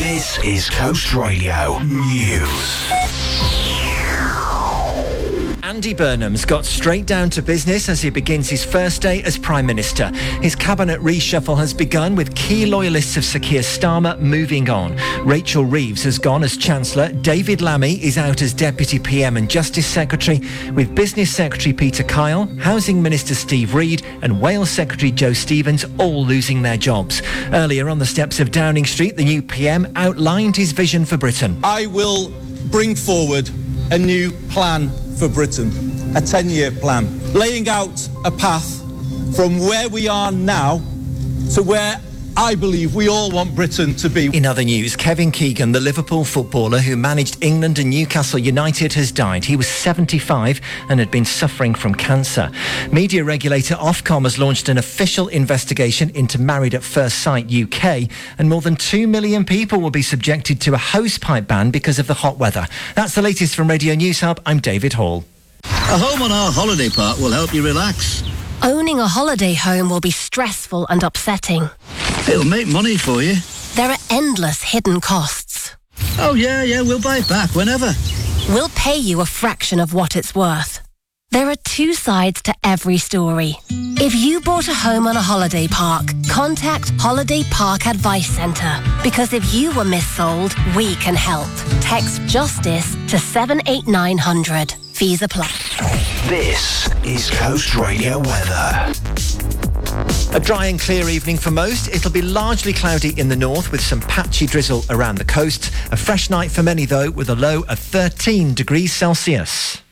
This is Coast Radio News. Andy Burnham's got straight down to business as he begins his first day as Prime Minister. His cabinet reshuffle has begun with key loyalists of Sir Keir Starmer moving on. Rachel Reeves has gone as Chancellor. David Lammy is out as Deputy PM and Justice Secretary, with Business Secretary Peter Kyle, Housing Minister Steve Reid and Wales Secretary Joe Stevens all losing their jobs. Earlier on the steps of Downing Street, the new PM outlined his vision for Britain. I will bring forward a new plan for Britain, a 10-year plan, laying out a path from where we are now to where I believe we all want Britain to be. In other news, Kevin Keegan, the Liverpool footballer who managed England and Newcastle United, has died. He was 75 and had been suffering from cancer. Media regulator Ofcom has launched an official investigation into Married at First Sight UK, and more than 2 million people will be subjected to a hosepipe ban because of the hot weather. That's the latest from Radio News Hub. I'm David Hall. A home on our holiday park will help you relax. Owning a holiday home will be stressful and upsetting. It'll make money for you. There are endless hidden costs. Oh, yeah, we'll buy it back whenever. We'll pay you a fraction of what it's worth. There are two sides to every story. If you bought a home on a holiday park, contact Holiday Park Advice Centre. Because if you were missold, we can help. Text JUSTICE to 78900. Fees apply. This is Coast Radio weather. A dry and clear evening for most. It'll be largely cloudy in the north with some patchy drizzle around the coast. A fresh night for many though, with a low of 13 degrees Celsius.